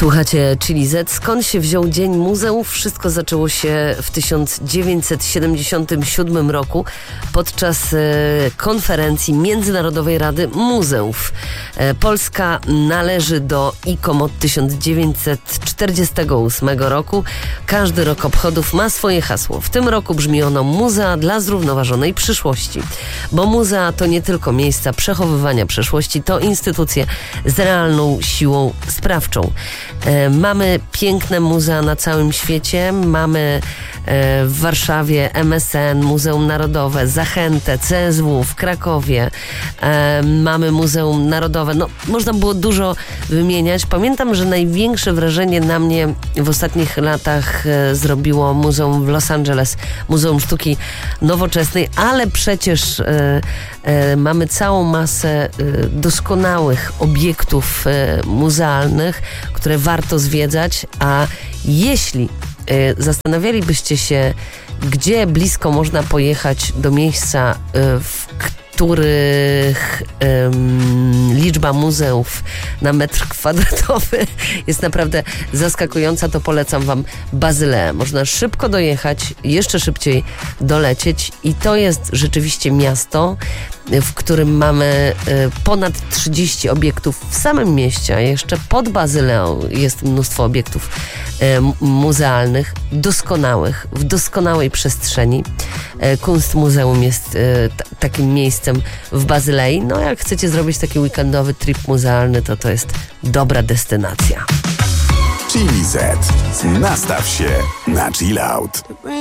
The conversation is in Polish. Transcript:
Słuchacie Chili Z. Skąd się wziął Dzień Muzeów? Wszystko zaczęło się w 1977 roku podczas konferencji Międzynarodowej Rady Muzeów. Polska należy do ICOM od 1948 roku. Każdy rok obchodów ma swoje hasło. W tym roku brzmi ono Muzea dla zrównoważonej przyszłości. Bo muzea to nie tylko miejsca przechowywania przeszłości, to instytucje z realną siłą sprawczą. Mamy piękne muzea na całym świecie. Mamy w Warszawie MSN, Muzeum Narodowe, Zachętę, CSW w Krakowie. Mamy Muzeum Narodowe. No, można było dużo wymieniać. Pamiętam, że największe wrażenie na mnie w ostatnich latach zrobiło Muzeum w Los Angeles, Muzeum Sztuki Nowoczesnej, ale przecież mamy całą masę doskonałych obiektów muzealnych, które warto zwiedzać, a jeśli zastanawialibyście się, gdzie blisko można pojechać do miejsca, w których liczba muzeów na metr kwadratowy jest naprawdę zaskakująca, to polecam wam Bazyleę. Można szybko dojechać, jeszcze szybciej dolecieć i to jest rzeczywiście miasto, w którym mamy ponad 30 obiektów w samym mieście, a jeszcze pod Bazyleą jest mnóstwo obiektów muzealnych, doskonałych, w doskonałej przestrzeni. Kunstmuzeum jest takim miejscem w Bazylei. No jak chcecie zrobić taki weekendowy trip muzealny, to jest dobra destynacja. Chili Z. Nastaw się na chill out.